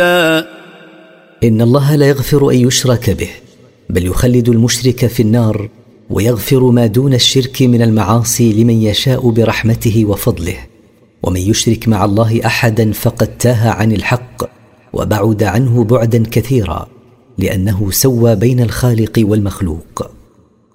إن الله لا يغفر أن يشرك به، بل يخلد المشرك في النار، ويغفر ما دون الشرك من المعاصي لمن يشاء برحمته وفضله. ومن يشرك مع الله أحدا فقد تاه عن الحق وبعد عنه بعدا كثيرا، لأنه سوى بين الخالق والمخلوق.